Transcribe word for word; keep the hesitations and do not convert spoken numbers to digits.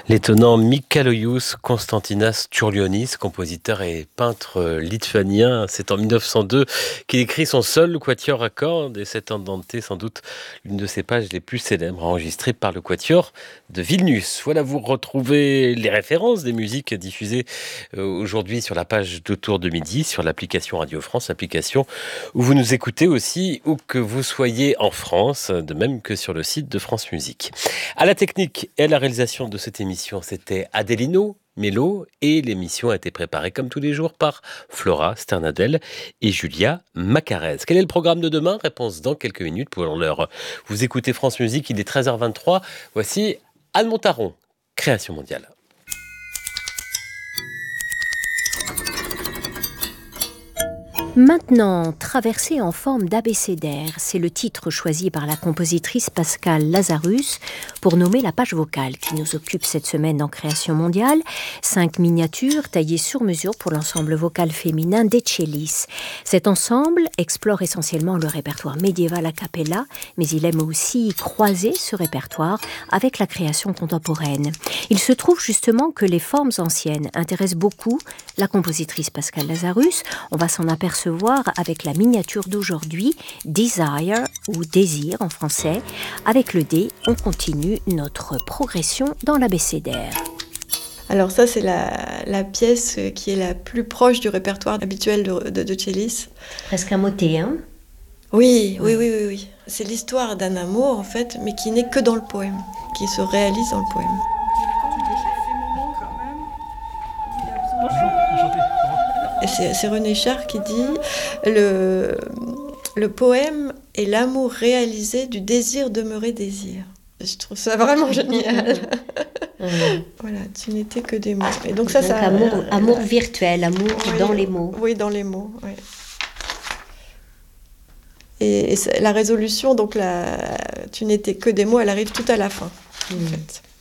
L'étonnant Mikalojus Konstantinas Čiurlionis, compositeur et peintre lituanien, c'est en mille neuf cent deux qu'il écrit son seul quatuor à cordes et cet andante, sans doute l'une de ses pages les plus célèbres, enregistrée par le quatuor de Vilnius. Voilà, vous retrouvez les références des musiques diffusées aujourd'hui sur la page d'Autour de midi, sur l'application Radio France, application où vous nous écoutez aussi, où que vous soyez en France, de même que sur le site de France Musique. À la technique et à la réalisation de cette émission, c'était Adelino Mello et l'émission a été préparée comme tous les jours par Flora Sternadel et Julia Macarez. Quel est le programme de demain ? Réponse dans quelques minutes. Pour l'heure, vous écoutez France Musique, il est treize heures vingt-trois. Voici Anne Montaron, Création mondiale. Maintenant, traversée en forme d'abécédaire, c'est le titre choisi par la compositrice Pascale Lazarus pour nommer la page vocale qui nous occupe cette semaine dans Création mondiale. Cinq miniatures taillées sur mesure pour l'ensemble vocal féminin des Cellis. Cet ensemble explore essentiellement le répertoire médiéval a cappella, mais il aime aussi croiser ce répertoire avec la création contemporaine. Il se trouve justement que les formes anciennes intéressent beaucoup la compositrice Pascale Lazarus. On va s'en apercevoir avec la miniature d'aujourd'hui, Desire ou Désir en français. Avec le D, on continue notre progression dans l'abécédaire. Alors ça, c'est la, la pièce qui est la plus proche du répertoire habituel de, de, de Cellis. Presque un motet, hein ? Oui, oui, oui, oui, oui. C'est l'histoire d'un amour, en fait, mais qui n'est que dans le poème, qui se réalise dans le poème. Et c'est, c'est René Char qui dit le, le poème est l'amour réalisé du désir demeuré désir. Je trouve ça vraiment génial. Mmh. Voilà, tu n'étais que des mots. Et donc ça, donc ça amour, euh, amour virtuel, amour oui, dans les mots. Oui, dans les mots. Oui. Et, et la résolution, donc la, tu n'étais que des mots, elle arrive tout à la fin, mmh. en fait.